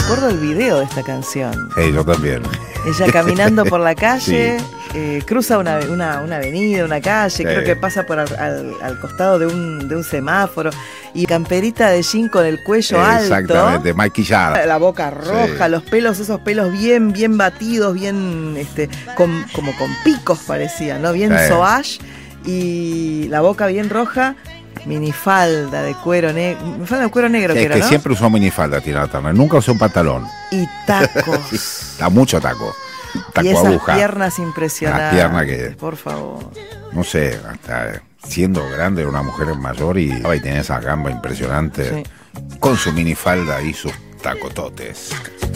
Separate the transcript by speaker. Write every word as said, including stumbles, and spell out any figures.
Speaker 1: recuerdo el video de esta canción.
Speaker 2: Sí, yo también.
Speaker 1: Ella caminando por la calle,
Speaker 2: Sí.
Speaker 1: eh, cruza una, una, una avenida, una calle,
Speaker 2: Sí.
Speaker 1: creo que pasa por al, al, al costado de un, de un semáforo, y camperita de jean con el cuello alto.
Speaker 2: Exactamente, maquillada.
Speaker 1: La boca roja,
Speaker 2: Sí.
Speaker 1: los pelos, esos pelos bien, bien batidos, bien, este, con, como con picos parecían, ¿no? Bien
Speaker 2: Sí.
Speaker 1: soage, y la boca bien roja, minifalda de cuero negro, minifalda de cuero negro
Speaker 2: Sí,
Speaker 1: que
Speaker 2: es
Speaker 1: era,
Speaker 2: que
Speaker 1: ¿no?
Speaker 2: siempre usó minifalda Tina Turner, nunca usó un pantalón.
Speaker 1: Y tacos.
Speaker 2: Da mucho taco. Taco
Speaker 1: Y esas
Speaker 2: aguja.
Speaker 1: piernas impresionantes.
Speaker 2: Las piernas que-
Speaker 1: Por favor.
Speaker 2: No sé, hasta siendo grande, una mujer mayor y, y tenía esa gamba impresionante.
Speaker 1: Sí.
Speaker 2: Con su minifalda y sus tacototes.